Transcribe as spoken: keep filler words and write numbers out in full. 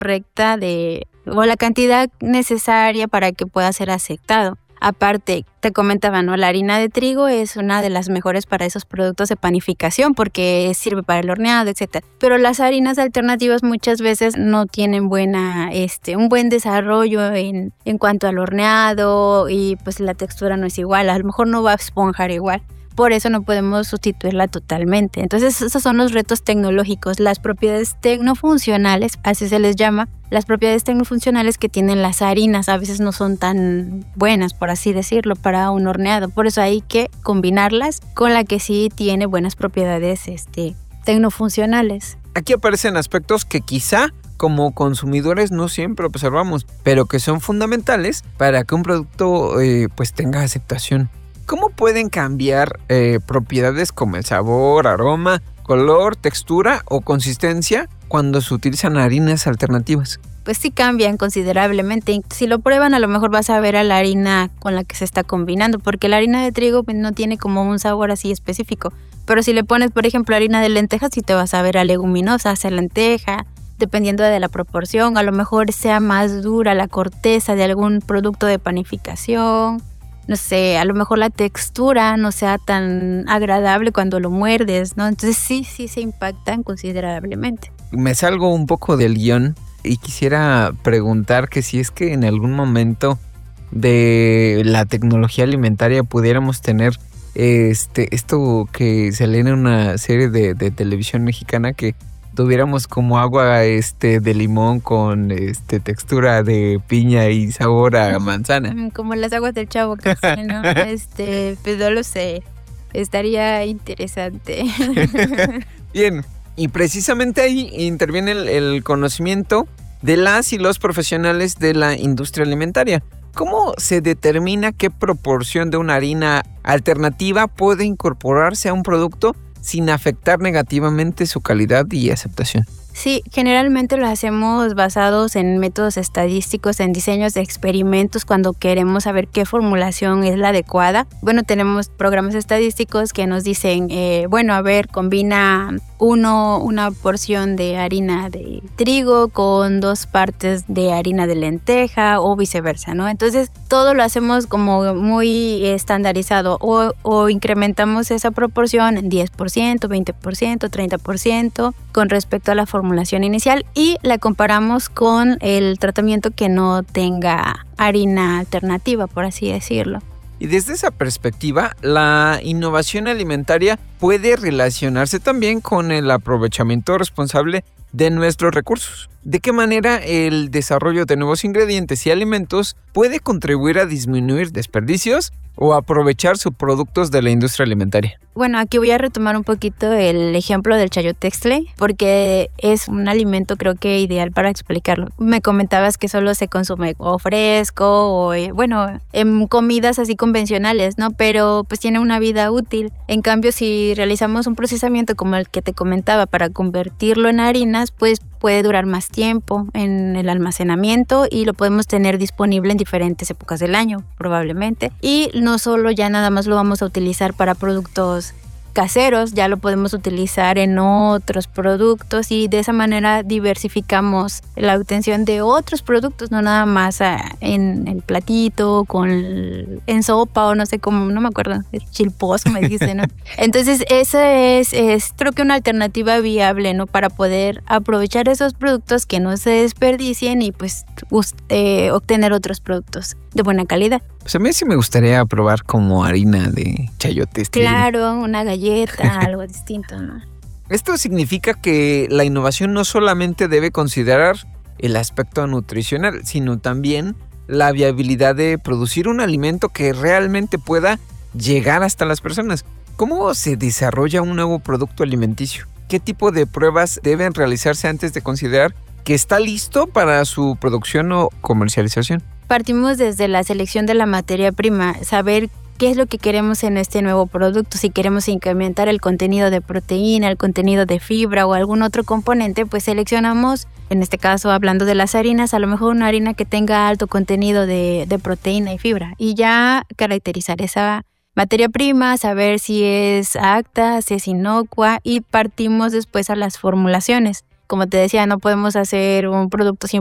correcta de o la cantidad necesaria para que pueda ser aceptado. Aparte, te comentaba, ¿no? La harina de trigo es una de las mejores para esos productos de panificación porque sirve para el horneado, etcétera. Pero las harinas alternativas muchas veces no tienen buena, este, un buen desarrollo en, en cuanto al horneado y pues la textura no es igual. A lo mejor no va a esponjar igual. Por eso no podemos sustituirla totalmente. Entonces, esos son los retos tecnológicos, las propiedades tecnofuncionales, así se les llama. Las propiedades tecnofuncionales que tienen las harinas a veces no son tan buenas, por así decirlo, para un horneado. Por eso hay que combinarlas con la que sí tiene buenas propiedades este, tecnofuncionales. Aquí aparecen aspectos que quizá como consumidores no siempre observamos, pero que son fundamentales para que un producto eh, pues tenga aceptación. ¿Cómo pueden cambiar eh, propiedades como el sabor, aroma, color, textura o consistencia cuando se utilizan harinas alternativas? Pues sí cambian considerablemente. Si lo prueban, a lo mejor vas a ver a la harina con la que se está combinando, porque la harina de trigo pues, no tiene como un sabor así específico. Pero si le pones, por ejemplo, harina de lentejas, sí te vas a ver a leguminosas, a lenteja, dependiendo de la proporción. A lo mejor sea más dura la corteza de algún producto de panificación. No sé, a lo mejor la textura no sea tan agradable cuando lo muerdes, ¿no? Entonces sí, sí se impactan considerablemente. Me salgo un poco del guión y quisiera preguntar que si es que en algún momento de la tecnología alimentaria pudiéramos tener este esto que se lee en una serie de, de televisión mexicana, que tuviéramos como agua este de limón con este textura de piña y sabor a manzana. Como las aguas del Chavo, casi, ¿no? este, pues no lo sé. Estaría interesante. Bien, y precisamente ahí interviene el, el conocimiento de las y los profesionales de la industria alimentaria. ¿Cómo se determina qué proporción de una harina alternativa puede incorporarse a un producto sin afectar negativamente su calidad y aceptación? Sí, generalmente lo hacemos basados en métodos estadísticos, en diseños de experimentos cuando queremos saber qué formulación es la adecuada. Bueno, tenemos programas estadísticos que nos dicen, eh, bueno, a ver, combina uno, una porción de harina de trigo con dos partes de harina de lenteja o viceversa, ¿no? Entonces, todo lo hacemos como muy estandarizado o, o incrementamos esa proporción en diez por ciento, veinte por ciento, treinta por ciento con respecto a la formulación inicial y la comparamos con el tratamiento que no tenga harina alternativa, por así decirlo. Y desde esa perspectiva, la innovación alimentaria puede relacionarse también con el aprovechamiento responsable de nuestros recursos. ¿De qué manera el desarrollo de nuevos ingredientes y alimentos puede contribuir a disminuir desperdicios o aprovechar subproductos de la industria alimentaria? Bueno, aquí voy a retomar un poquito el ejemplo del chayotextle, porque es un alimento creo que ideal para explicarlo. Me comentabas que solo se consume o fresco o, bueno, en comidas así convencionales, ¿no? Pero pues tiene una vida útil. En cambio, si realizamos un procesamiento como el que te comentaba para convertirlo en harinas, pues puede durar más tiempo en el almacenamiento y lo podemos tener disponible en diferentes épocas del año, probablemente. Y no solo ya nada más lo vamos a utilizar para productos caseros, ya lo podemos utilizar en otros productos y de esa manera diversificamos la obtención de otros productos, no nada más en el platito, con el, en sopa o no sé cómo, no me acuerdo, chilposo me dijiste, ¿no? Entonces esa es, es creo que una alternativa viable, ¿no? Para poder aprovechar esos productos que no se desperdicien y pues eh, obtener otros productos de buena calidad. Pues a mí sí me gustaría probar como harina de chayote. Claro, una galleta, algo distinto, ¿no? Esto significa que la innovación no solamente debe considerar el aspecto nutricional, sino también la viabilidad de producir un alimento que realmente pueda llegar hasta las personas. ¿Cómo se desarrolla un nuevo producto alimenticio? ¿Qué tipo de pruebas deben realizarse antes de considerar que está listo para su producción o comercialización? Partimos desde la selección de la materia prima, saber qué es lo que queremos en este nuevo producto. Si queremos incrementar el contenido de proteína, el contenido de fibra o algún otro componente, pues seleccionamos, en este caso hablando de las harinas, a lo mejor una harina que tenga alto contenido de, de proteína y fibra. Y ya caracterizar esa materia prima, saber si es apta, si es inocua y partimos después a las formulaciones. como te decía, no podemos hacer un producto